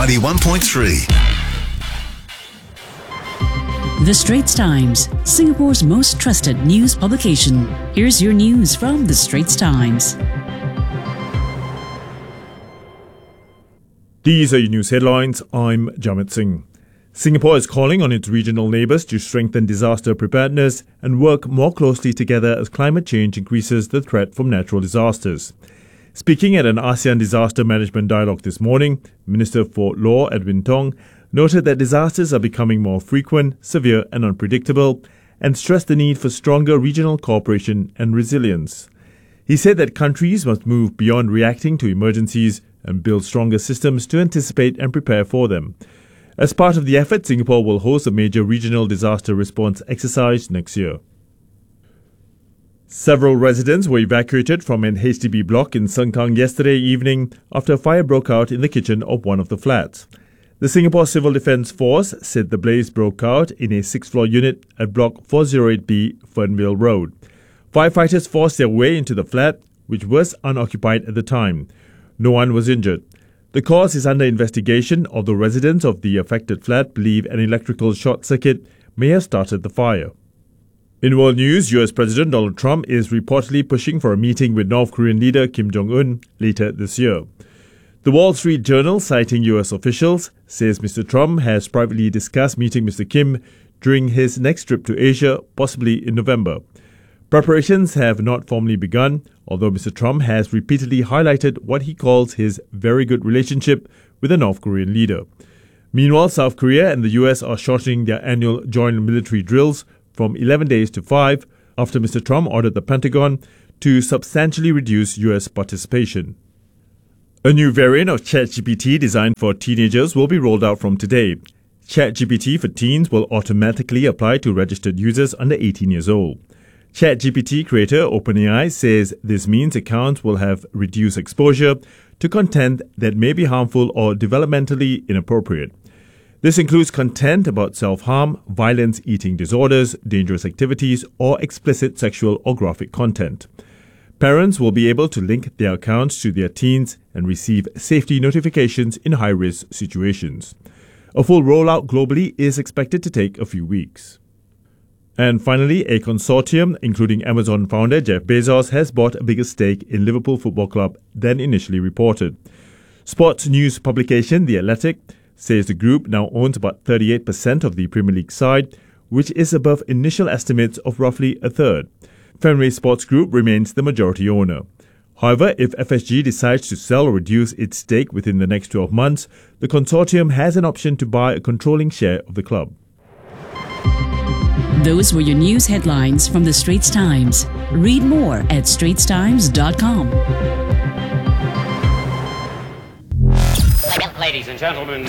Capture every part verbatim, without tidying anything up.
ninety-one point three. The Straits Times, Singapore's most trusted news publication. Here's your news from The Straits Times. These are your news headlines. I'm Jamit Singh. Singapore is calling on its regional neighbours to strengthen disaster preparedness and work more closely together as climate change increases the threat from natural disasters. Speaking at an ASEAN Disaster Management Dialogue this morning, Minister for Law Edwin Tong noted that disasters are becoming more frequent, severe and unpredictable, and stressed the need for stronger regional cooperation and resilience. He said that countries must move beyond reacting to emergencies and build stronger systems to anticipate and prepare for them. As part of the effort, Singapore will host a major regional disaster response exercise next year. Several residents were evacuated from an H D B block in Sengkang yesterday evening after a fire broke out in the kitchen of one of the flats. The Singapore Civil Defence Force said the blaze broke out in a sixth-floor unit at Block four oh eight B, Fernvale Road. Firefighters forced their way into the flat, which was unoccupied at the time. No one was injured. The cause is under investigation, although residents of the affected flat believe an electrical short circuit may have started the fire. In world news, U S President Donald Trump is reportedly pushing for a meeting with North Korean leader Kim Jong-un later this year. The Wall Street Journal, citing U S officials, says Mister Trump has privately discussed meeting Mister Kim during his next trip to Asia, possibly in November. Preparations have not formally begun, although Mister Trump has repeatedly highlighted what he calls his very good relationship with the North Korean leader. Meanwhile, South Korea and the U S are shortening their annual joint military drills from eleven days to five after Mister Trump ordered the Pentagon to substantially reduce U S participation. A new variant of ChatGPT designed for teenagers will be rolled out from today. ChatGPT for teens will automatically apply to registered users under eighteen years old. ChatGPT creator OpenAI says this means accounts will have reduced exposure to content that may be harmful or developmentally inappropriate. This includes content about self-harm, violence, eating disorders, dangerous activities, or explicit sexual or graphic content. Parents will be able to link their accounts to their teens and receive safety notifications in high-risk situations. A full rollout globally is expected to take a few weeks. And finally, a consortium, including Amazon founder Jeff Bezos, has bought a bigger stake in Liverpool Football Club than initially reported. Sports news publication The Athletic says the group now owns about thirty-eight percent of the Premier League side, which is above initial estimates of roughly a third. Fenway Sports Group remains the majority owner. However, if F S G decides to sell or reduce its stake within the next twelve months, the consortium has an option to buy a controlling share of the club. Those were your news headlines from The Straits Times. Read more at straits times dot com. Ladies and gentlemen,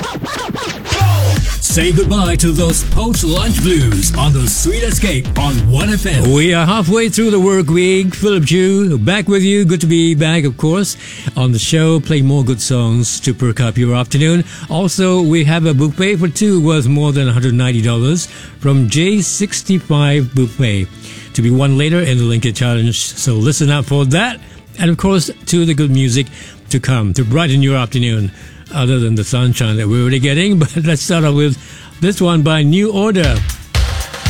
say goodbye to those post-lunch blues on the Sweet Escape on one F M. We are halfway through the work week. Philip Chu, back with you. Good to be back, of course, on the show, playing more good songs to perk up your afternoon. Also, we have a buffet for two worth more than one hundred ninety dollars from J sixty-five Buffet to be won later in the Lincoln Challenge. So listen out for that. And of course, to the good music to come to brighten your afternoon, other than the sunshine that we're already getting. But let's start off with this one by New Order.